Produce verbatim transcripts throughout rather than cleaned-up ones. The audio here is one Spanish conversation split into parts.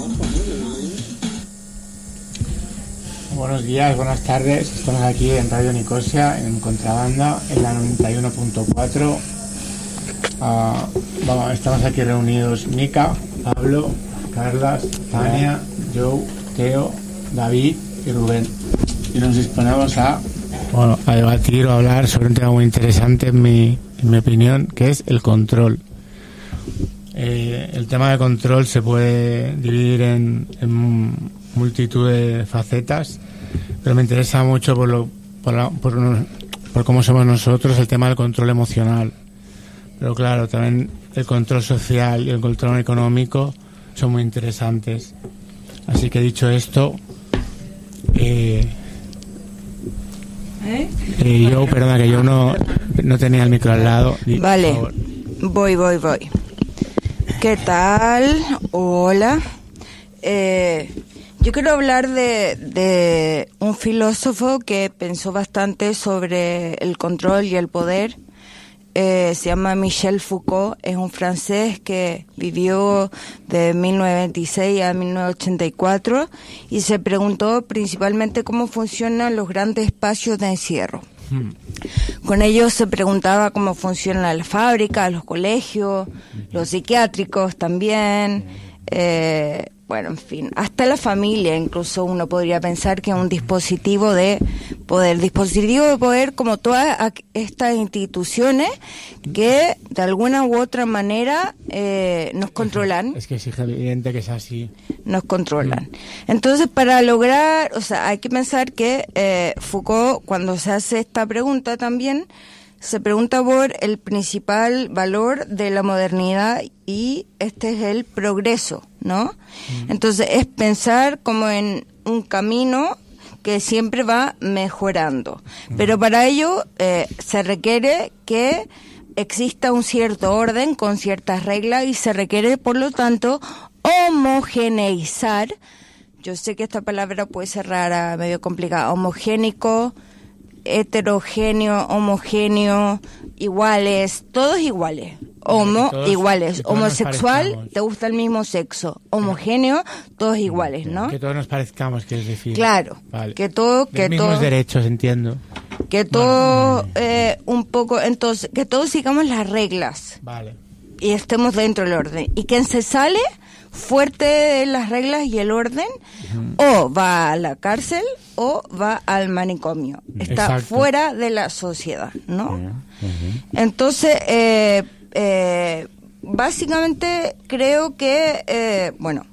Buenos días, buenas tardes. Estamos aquí en Radio Nicosia, en Contrabanda, en la noventa y uno punto cuatro. Uh, vamos, estamos aquí reunidos Mica, Pablo, Carlas, Tania, Joe, Teo, David y Rubén. Y nos disponemos a, bueno, a debatir o a hablar sobre un tema muy interesante, en mi, en mi opinión, que es el control. Eh, el tema de control se puede dividir en, en multitud de facetas, pero me interesa mucho por, lo, por, la, por, por cómo somos nosotros el tema del control emocional. Pero claro, también el control social y el control económico son muy interesantes. Así que dicho esto, eh, ¿Eh? eh, yo, perdona, que yo no, no tenía el micro al lado. Vale, voy, voy, voy. ¿Qué tal? Hola. Eh, yo quiero hablar de, de un filósofo que pensó bastante sobre el control y el poder. Eh, se llama Michel Foucault, es un francés que vivió de mil novecientos veintiséis a mil novecientos ochenta y cuatro y se preguntó principalmente cómo funcionan los grandes espacios de encierro. Hmm. Con ellos se preguntaba cómo funcionan las fábricas, los colegios, los psiquiátricos también, eh, bueno, en fin, hasta la familia, incluso uno podría pensar que es un dispositivo de poder, dispositivo de poder como todas estas instituciones que de alguna u otra manera eh, nos controlan. Es que es evidente que es así. Nos controlan. Entonces, para lograr, o sea, hay que pensar que eh, Foucault, cuando se hace esta pregunta también, se pregunta por el principal valor de la modernidad y este es el progreso, ¿no? Mm. Entonces es pensar como en un camino que siempre va mejorando. Mm. Pero para ello eh, se requiere que exista un cierto orden con ciertas reglas y se requiere, por lo tanto, homogeneizar. Yo sé que esta palabra puede ser rara, medio complicada. Homogénico, heterogéneo, homogéneo, iguales, todos iguales. Homo, todos, iguales. Homosexual, te gusta el mismo sexo. Homogéneo, todos iguales, ¿no? Que todos nos parezcamos, quieres decir. Claro, vale. que todo, que Los mismos todo, derechos, entiendo. Que todo, eh, un poco, entonces, que todos sigamos las reglas. Vale. Y estemos dentro del orden. Y quien se sale fuerte de las reglas y el orden, uh-huh. o va a la cárcel o va al manicomio. Está Exacto. fuera de la sociedad, ¿no? Uh-huh. Entonces, eh, eh, básicamente creo que, eh, bueno,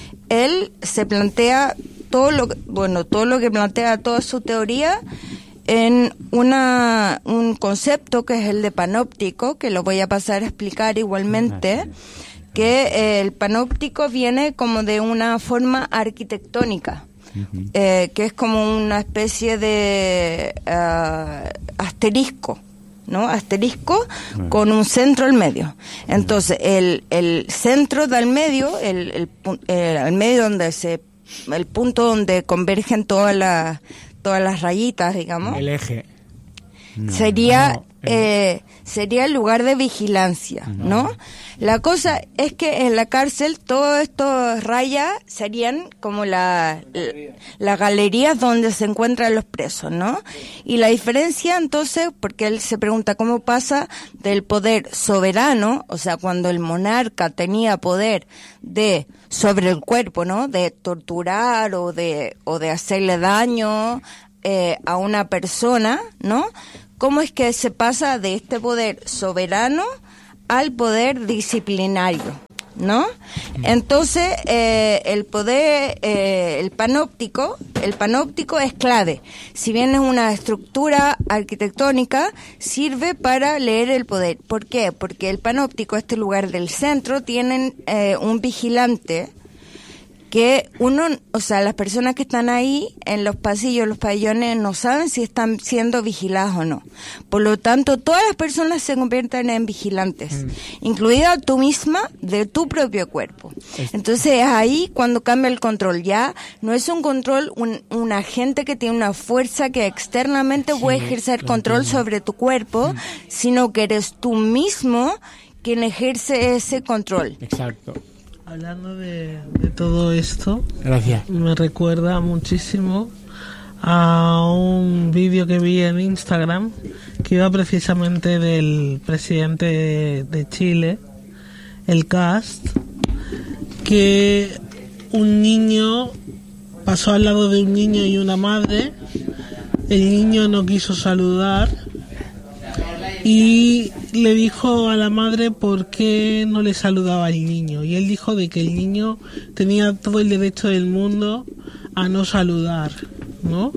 él se plantea todo lo, bueno, todo lo que plantea, toda su teoría en una un concepto que es el de panóptico, que lo voy a pasar a explicar igualmente. Uh-huh. Que eh, el panóptico viene como de una forma arquitectónica, uh-huh. eh, que es como una especie de uh, asterisco, ¿no? Asterisco uh-huh. con un centro al medio. Entonces, el, el centro del medio, el, el, el, el medio donde se, el punto donde convergen todas las todas las rayitas, digamos. El eje. No, sería no, eh, sería el lugar de vigilancia, no. ¿no? La cosa es que en la cárcel todas estas rayas serían como la, la, las galerías donde se encuentran los presos, ¿no? Y la diferencia entonces, porque él se pregunta cómo pasa del poder soberano, o sea, cuando el monarca tenía poder de sobre el cuerpo, ¿no? De torturar o de o de hacerle daño eh, a una persona, ¿no? ¿Cómo es que se pasa de este poder soberano al poder disciplinario, ¿no? Entonces, eh, el poder, eh, el panóptico, el panóptico es clave. Si bien es una estructura arquitectónica, sirve para leer el poder. ¿Por qué? Porque el panóptico, este lugar del centro, tienen eh, un vigilante que uno, o sea, las personas que están ahí en los pasillos, los pabellones, no saben si están siendo vigiladas o no. Por lo tanto, todas las personas se convierten en vigilantes, mm. incluida tú misma de tu propio cuerpo. Es... Entonces, es ahí cuando cambia el control. Ya no es un control, un, un agente que tiene una fuerza que externamente sí, puede ejercer control entiendo. sobre tu cuerpo, mm. sino que eres tú mismo quien ejerce ese control. Exacto. Hablando de, de todo esto, gracias. Me recuerda muchísimo a un vídeo que vi en Instagram que iba precisamente del presidente de, de Chile, el Kast, que un niño pasó al lado de un niño y una madre, el niño no quiso saludar y le dijo a la madre por qué no le saludaba al niño, y él dijo de que el niño tenía todo el derecho del mundo a no saludar, ¿no?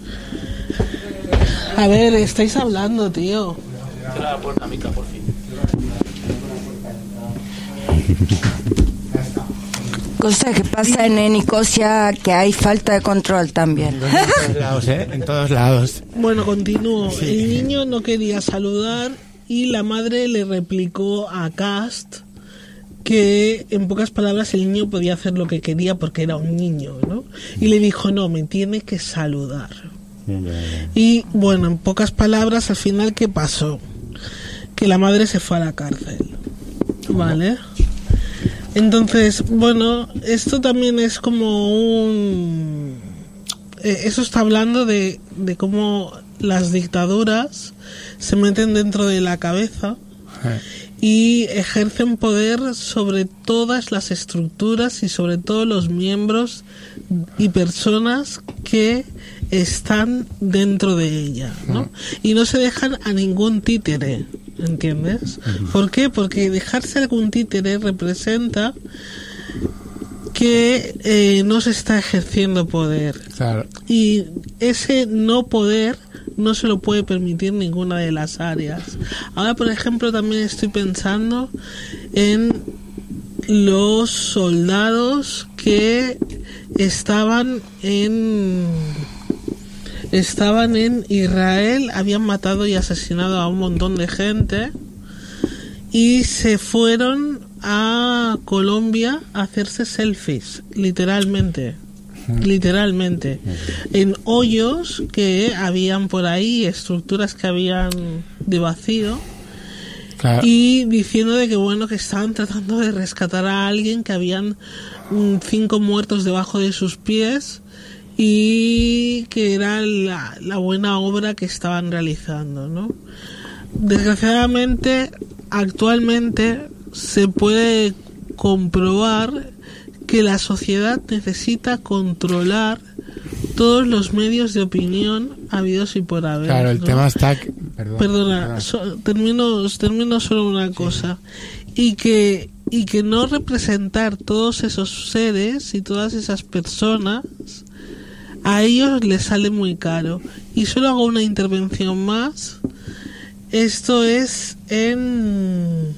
A ver, estáis hablando, tío. Cierra la puerta, Mica, por fin. Cosa que pasa en Nicosia, que hay falta de control también. En todos lados, ¿eh? En todos lados. Bueno, continúo. Sí. El niño no quería saludar y la madre le replicó a Kast que, en pocas palabras, el niño podía hacer lo que quería porque era un niño, ¿no? Y le dijo, no, me tiene que saludar. Y, bueno, en pocas palabras, al final, ¿qué pasó? Que la madre se fue a la cárcel, ¿vale? Entonces, bueno, esto también es como un... Eh, eso está hablando de, de cómo las dictaduras se meten dentro de la cabeza y ejercen poder sobre todas las estructuras y sobre todos los miembros y personas que están dentro de ella, ¿no? Y no se dejan a ningún títere, ¿entiendes? ¿Por qué? Porque dejarse algún títere representa que eh, no se está ejerciendo poder. Claro. Y ese no poder no se lo puede permitir ninguna de las áreas. Ahora, por ejemplo, también estoy pensando en los soldados que estaban en estaban en Israel, habían matado y asesinado a un montón de gente y se fueron a Colombia a hacerse selfies, literalmente. Literalmente en hoyos que habían por ahí, estructuras que habían de vacío, claro. Y diciendo de que bueno, que estaban tratando de rescatar a alguien, que habían um, cinco muertos debajo de sus pies y que era la, la buena obra que estaban realizando, ¿no? Desgraciadamente, actualmente se puede comprobar que la sociedad necesita controlar todos los medios de opinión habidos y por haber. Claro, el ¿no? tema está... Que, perdón, Perdona, perdón. So, termino, termino solo una cosa. Sí. Y que, y que no representar todos esos seres y todas esas personas, a ellos les sale muy caro. Y solo hago una intervención más. Esto es en...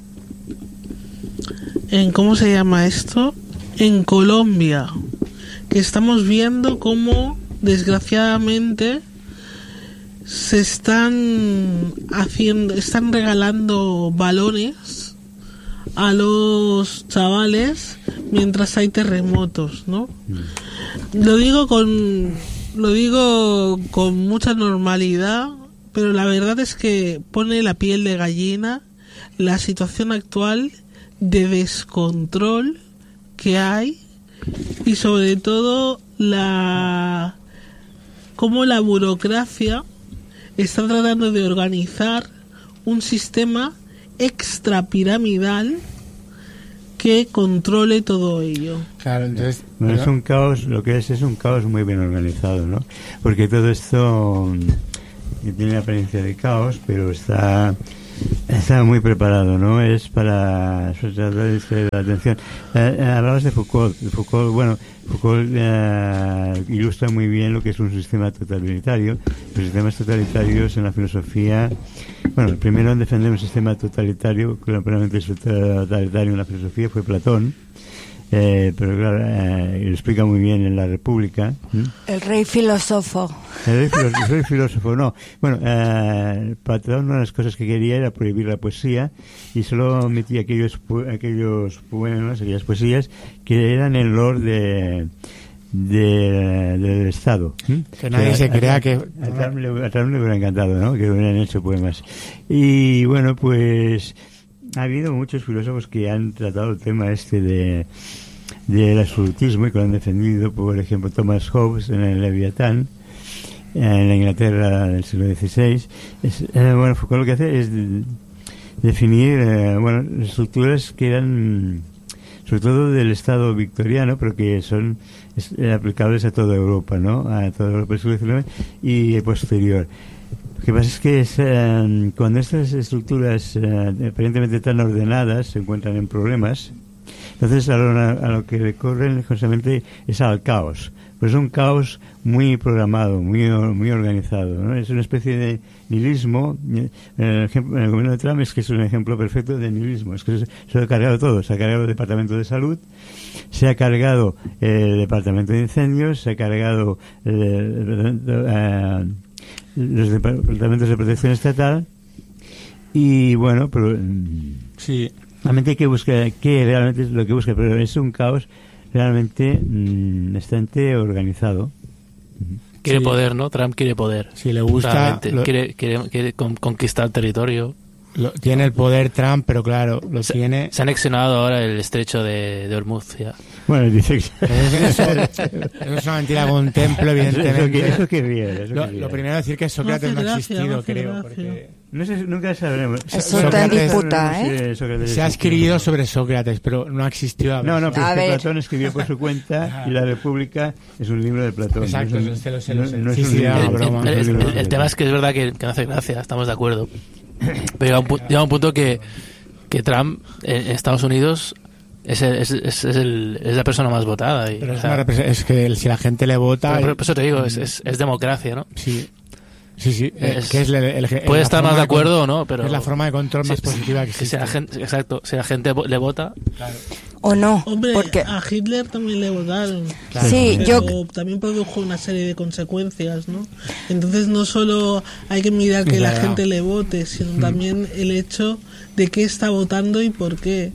en ¿cómo se llama esto? En Colombia, que estamos viendo cómo desgraciadamente se están haciendo, están regalando balones a los chavales mientras hay terremotos, ¿no? Lo digo con lo digo con mucha normalidad, pero la verdad es que pone la piel de gallina la situación actual de descontrol que hay y sobre todo la cómo la burocracia está tratando de organizar un sistema extrapiramidal que controle todo ello. Claro, entonces... No, es un caos, lo que es es un caos muy bien organizado, ¿no? Porque todo esto tiene la apariencia de caos, pero está... Está muy preparado, ¿no? Es para tratar de distraer la atención. Eh, eh, hablabas de Foucault. Foucault, bueno, Foucault eh, ilustra muy bien lo que es un sistema totalitario. Los sistemas totalitarios en la filosofía, bueno, el primero en defender un sistema totalitario, claramente totalitario en la filosofía, fue Platón. Eh, pero claro, eh, lo explica muy bien en La República. ¿Mm? El rey filósofo. El rey, filósofo, el rey filósofo, no. Bueno, eh, Platón, una de las cosas que quería era prohibir la poesía y solo metía aquellos aquellos poemas, aquellas poesías que eran el lore de, de del Estado. ¿Mm? Que nadie que se a, crea a, que... A Trump le hubiera encantado, ¿no? Que hubieran hecho poemas. Y bueno, pues... ha habido muchos filósofos que han tratado el tema este de del absolutismo y que lo han defendido. Por ejemplo, Thomas Hobbes en el Leviatán, en la Inglaterra del siglo dieciséis. Es, eh, bueno, Foucault lo que hace es de, definir eh, bueno, estructuras que eran sobre todo del Estado victoriano, pero que son es, eh, aplicables a toda Europa, ¿no? A toda Europa del siglo diecinueve y el posterior. Lo que pasa es que es, eh, cuando estas estructuras eh, aparentemente tan ordenadas se encuentran en problemas, entonces a lo, a lo que recurren justamente es al caos. Pues es un caos muy programado, muy muy organizado, ¿no? Es una especie de nihilismo. El, ejemplo, el gobierno de Trump es que es un ejemplo perfecto de nihilismo. Es que se, se ha cargado todo. Se ha cargado el Departamento de Salud, se ha cargado el Departamento de Incendios, se ha cargado eh, eh, los departamentos de protección estatal y bueno, pero sí, realmente hay que buscar qué realmente es lo que busca, pero es un caos realmente mmm, bastante organizado. Quiere sí. poder, ¿no? Trump quiere poder. Si le gusta, lo, quiere, quiere, quiere conquistar territorio. Lo, tiene el poder Trump, pero claro, lo se, tiene... Se ha anexionado ahora el estrecho de, de Hormuz, ya. Bueno, dice que... Eso, eso es una mentira con un templo, evidentemente. Eso que ríe. Lo, lo primero es decir que Sócrates no, no ha existido, creo, porque... No sé, nunca sabremos. Eso está en disputa, ¿eh? Sócrates se ha escrito sobre Sócrates, pero no ha existido. No, no, pero a es que ver. Platón escribió por su cuenta y La República es un libro de Platón. Exacto, no es un, se lo sé, lo sé. No, no Sí, es un sí, libro, no, el, broma. El, el, el, el, el tema es que es verdad que, que no hace gracia, estamos de acuerdo. Pero llega un, pu- llega un punto que, que Trump en Estados Unidos es, el, es, es, es, el, es la persona más votada. Y, Pero o es, sea, una repres- es que si la gente le vota... pero, y- pero por eso te digo, es, es, es democracia, ¿no? Sí. Sí, sí, eh, Es- que es el, el- el- puede la estar forma más de con- acuerdo o no, pero... es la forma de control más Sí, positiva que que existe. si la gente, exacto, si la gente vo- le vota... O no, Hombre, porque... a Hitler también le votaron. Claro. Sí, Pero yo... también produjo una serie de consecuencias, ¿no? Entonces no solo hay que mirar que Es la verdad. gente le vote, sino también el hecho de qué está votando y por qué.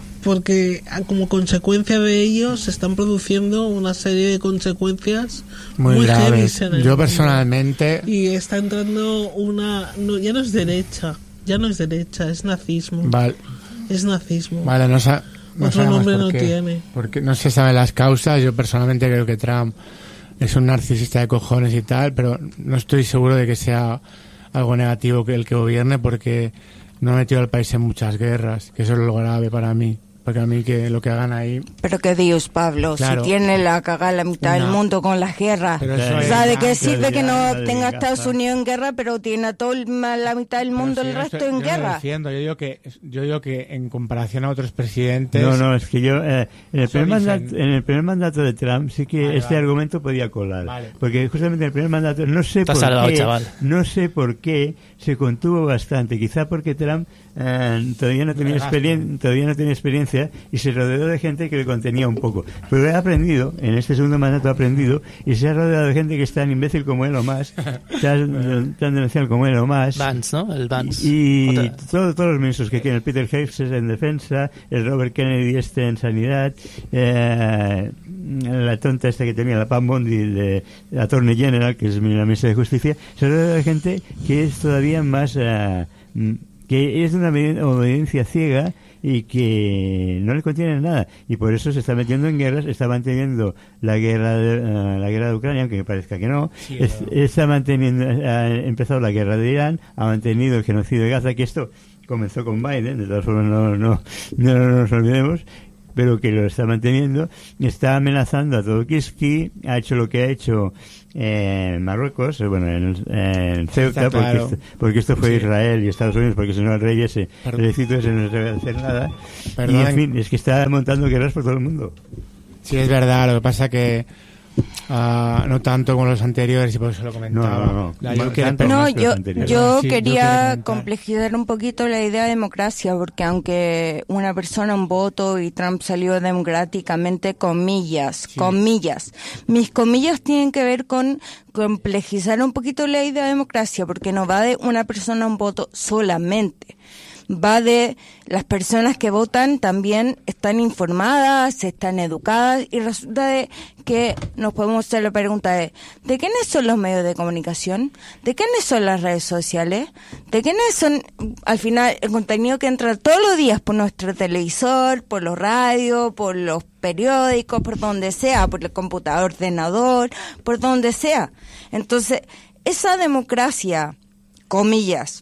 Porque a- como consecuencia de ello se están produciendo una serie de consecuencias Muy, muy, graves. heavies en el Yo mundo. personalmente... Y está entrando una... No, ya no es derecha, ya no es derecha, es nazismo. Vale, Es nazismo. vale no, sa- no Otro sabemos nombre por no qué, tiene. Porque no se saben las causas. Yo personalmente creo que Trump es un narcisista de cojones y tal, pero no estoy seguro de que sea algo negativo que el que gobierne, porque no ha metido al país en muchas guerras, que eso es lo grave para mí. Porque a mí que lo que hagan ahí... Pero que Dios, Pablo, Claro. si tiene la cagada la mitad del No. mundo con las guerras. Pero eso O es- sea, ¿de qué Ah, sirve que no claro, tenga ya Estados está. Unidos en guerra, pero tiene a todo el- la mitad del mundo Pero el si yo resto estoy- en yo no guerra? defiendo, yo digo que yo digo que en comparación a otros presidentes... No, no, es que yo eh, en, el Eso primer dicen. mandato, en el primer mandato de Trump sí que Vale, este vale. argumento podía colar, Vale. porque justamente en el primer mandato no sé Te has por salvado, qué, chaval. no sé por qué se contuvo bastante, quizá porque Trump eh, todavía no tenía Regazo. experien- todavía no tenía experiencia y se rodeó de gente que le contenía un poco, pero he aprendido, en este segundo mandato ha aprendido y se ha rodeado de gente que es tan imbécil como él o más, tan, tan demencial como él o más. Vance, ¿no? El Vance. Y Otra- todo- todos los ministros que quieren, el Peter Hughes en defensa, el Robert Kennedy este en sanidad, eh, la tonta esta que tenía, la Pam Bondi de la Attorney General, que es la ministra de Justicia, se rodea de gente que es todavía más, eh, mm, que es de una obedi- obediencia ciega y que no le contiene nada, y por eso se está metiendo en guerras, está manteniendo la guerra de, eh, la guerra de Ucrania, aunque me parezca que no, Sí, es- está manteniendo, ha empezado la guerra de Irán, ha mantenido el genocidio de Gaza, que esto comenzó con Biden, de todas formas no, no, no, no nos olvidemos, pero que lo está manteniendo, está amenazando a todo Kiski, ha hecho lo que ha hecho en Marruecos, eh, bueno, en, en Ceuta, Está claro. porque, esto, porque esto fue Sí. Israel y Estados Unidos, porque si no el rey ese, Perdón. el ejército ese no se va a hacer nada, y Perdonen. en fin, es que está montando guerras por todo el mundo. Sí, es verdad, lo que pasa que ah, no tanto como los anteriores y por eso lo comentaba. No, no, no. La- yo Más- quiero- tanto No, más que yo, los anteriores. yo Sí, yo quiero quería comentar. complejizar un poquito la idea de democracia, porque aunque una persona un voto y Trump salió democráticamente, comillas, comillas, mis comillas tienen que ver con complejizar un poquito la idea de democracia, porque no va de una persona un voto solamente. va de las personas que votan también están informadas, están educadas, y resulta de que nos podemos hacer la pregunta de ¿de quiénes son los medios de comunicación? ¿De quiénes son las redes sociales? ¿De quiénes son al final el contenido que entra todos los días por nuestro televisor, por los radios, por los periódicos, por donde sea, por el computador, ordenador, por donde sea? Entonces, esa democracia, comillas,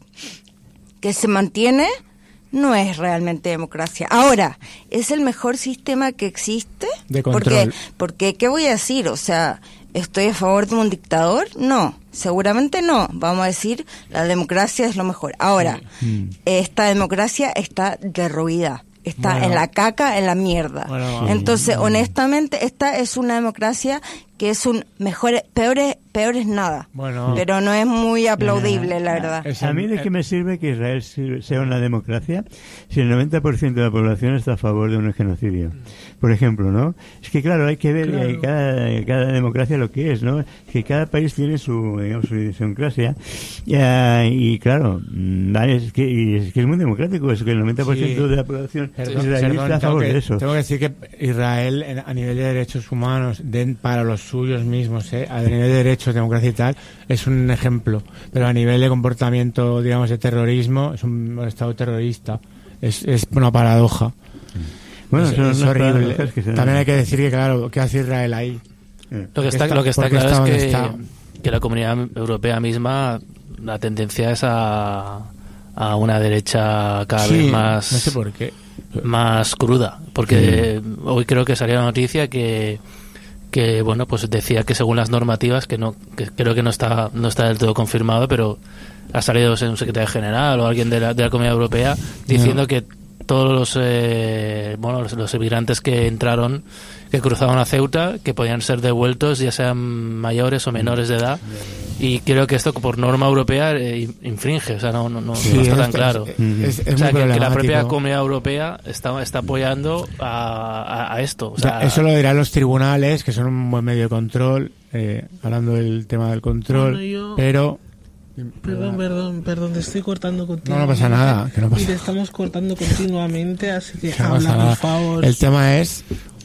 que se mantiene, no es realmente democracia. Ahora, ¿es el mejor sistema que existe? De control. Porque, porque, ¿qué voy a decir? O sea, ¿estoy a favor de un dictador? No, seguramente no. Vamos a decir, la democracia es lo mejor. Ahora, mm. esta democracia está derruida. Está bueno. en la caca, en la mierda. Bueno, Entonces, bueno. honestamente, esta es una democracia que es un mejor, peor es, peor es nada. Bueno, pero no es muy aplaudible, la verdad. ¿A mí de qué me sirve que Israel sea una democracia si el noventa por ciento de la población está a favor de un genocidio? Por ejemplo, ¿no? Es que, claro, hay que ver claro. eh, cada, cada democracia lo que es, ¿no? Es que cada país tiene su, digamos, su idiosincrasia. Y, uh, y claro, es que, y es que es muy democrático, es que el noventa por ciento sí. de la población israelí está a favor que, de eso. Tengo que decir que Israel, a nivel de derechos humanos, de, para los suyos mismos, ¿eh? a nivel de derechos, democracia y tal, es un ejemplo. Pero a nivel de comportamiento, digamos, de terrorismo, es un estado terrorista. Es, es una paradoja. Bueno, es, es horrible. Que También hay que decir que, claro, ¿qué hace Israel ahí? Lo que está, está, lo que está claro es que, que la Comunidad Europea misma, la tendencia es a, a una derecha cada sí, vez más, no sé por qué. más cruda. Porque sí. hoy creo que salió la noticia que que bueno, pues decía que según las normativas, que no, que creo que no está no está del todo confirmado, pero ha salido un secretario general o alguien de la, de la Comunidad Europea diciendo no. que todos los eh, bueno los, los inmigrantes que entraron, que cruzaban a Ceuta, que podían ser devueltos, ya sean mayores o menores de edad, y creo que esto por norma europea eh, infringe, o sea, no, no, no, sí, no está tan claro. Es, es, es o sea, que, que la propia Comunidad Europea está, está apoyando a, a, a esto. O sea, eso lo dirán los tribunales, que son un buen medio de control, eh, hablando del tema del control, bueno, yo... pero... Perdón, perdón, perdón, te estoy cortando continuamente. No, no pasa nada. Que no pasa. Y te estamos cortando continuamente, así que no habla, por favor. El tema es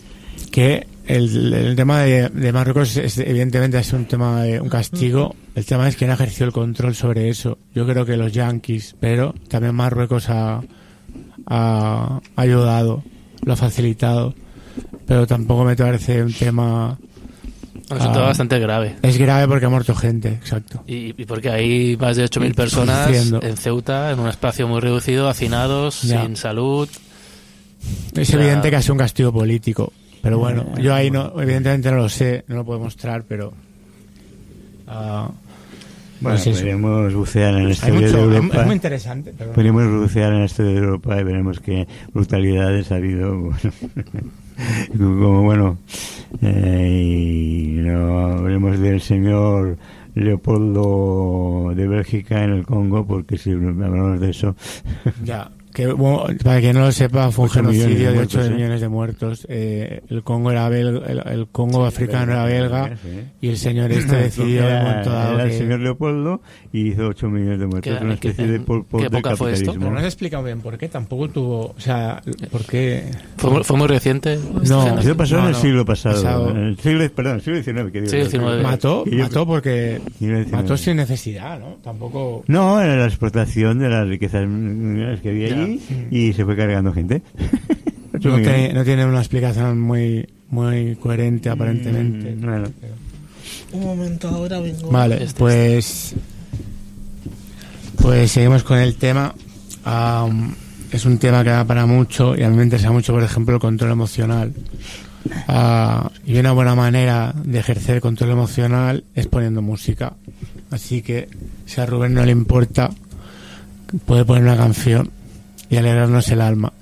que el, el tema de, de Marruecos es, evidentemente es un tema de un castigo. El tema es quién ha ejercido el control sobre eso. Yo creo que los yanquis, pero también Marruecos ha, ha ayudado, lo ha facilitado. Pero tampoco me parece un tema... Un asunto ah, bastante grave. Es grave porque ha muerto gente, exacto. Y, y porque hay más de ocho mil personas Diciendo. en Ceuta, en un espacio muy reducido, hacinados, ya. sin salud. Es ya. evidente que ha sido un castigo político. Pero bueno, eh, yo ahí no, evidentemente no lo sé, no lo puedo mostrar, pero... Uh, bueno, pues podríamos bucear en la historia de Europa. Es muy interesante. Perdón. Podríamos bucear en la historia de Europa y veremos qué brutalidades ha habido. Bueno, como bueno, eh, y no hablemos del señor Leopoldo de Bélgica en el Congo, porque si hablamos de eso. Ya. Que, bueno, para quien no lo sepa, fue un genocidio de ocho millones de muertos. Eh, el Congo era belga, el, el Congo africano era belga, sí. y el señor este decidió era, en un momento dado era que... el señor Leopoldo y hizo ocho millones de muertos. Una especie ¿qué, de Pol Pot del capitalismo. Pero no has explicado bien por qué, tampoco tuvo... O sea, ¿por qué? ¿Fue, fue muy reciente? No, eso pasó no, en el no, siglo pasado. pasado. En el siglo, perdón, el siglo diecinueve. Que digo, sí, diecinueve. Mató, yo, mató porque... Mató sin necesidad, ¿no? Tampoco... No, era la explotación de las riquezas que había ya. allí y se fue cargando gente. no, tiene, no tiene una explicación muy muy coherente aparentemente. Mm, bueno. Un momento, ahora vengo. Vale, este pues pues seguimos con el tema. Um, es un tema que da para mucho y a mí me interesa mucho, por ejemplo, el control emocional. Uh, y una buena manera de ejercer el control emocional es poniendo música. Así que si a Rubén no le importa, puede poner una canción y alegrarnos el alma.